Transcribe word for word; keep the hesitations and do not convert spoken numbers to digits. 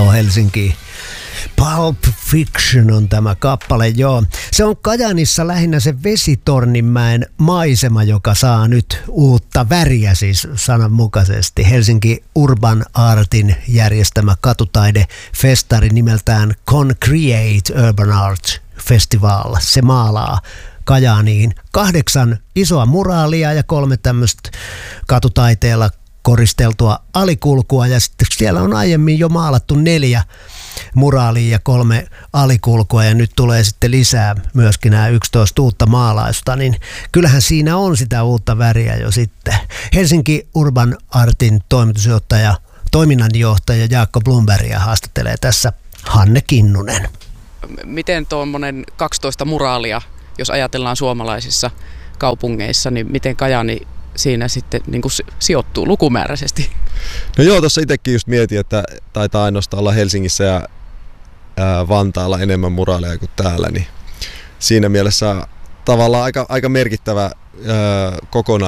Hello Helsinki. Pulp Fiction on tämä kappale, joo. Se on Kajaanissa lähinnä se Vesitorninmäen maisema, joka saa nyt uutta väriä, siis sananmukaisesti. Helsinki Urban Artin järjestämä katutaidefestari nimeltään Concreate Urban Art Festival. Se maalaa Kajaaniin kahdeksan isoa muraalia ja kolme tämmöistä katutaiteella koristeltua alikulkua, ja sitten siellä on aiemmin jo maalattu neljä muraalia ja kolme alikulkua, ja nyt tulee sitten lisää myöskin nämä yksitoista uutta maalausta, niin kyllähän siinä on sitä uutta väriä jo sitten. Helsinki Urban Artin toimitusjohtaja, toiminnanjohtaja Jaakko Blombergia haastattelee tässä Hanne Kinnunen. Miten tuommoinen kaksitoista muraalia, jos ajatellaan suomalaisissa kaupungeissa, niin miten Kajaani siinä sitten niin kuin sijoittuu lukumääräisesti? No joo, tuossa itsekin just mietin, että taitaa ainoastaan olla Helsingissä ja ää, Vantaalla enemmän muraaleja kuin täällä, niin siinä mielessä tavallaan aika, aika merkittävä ää, kokonaisuus.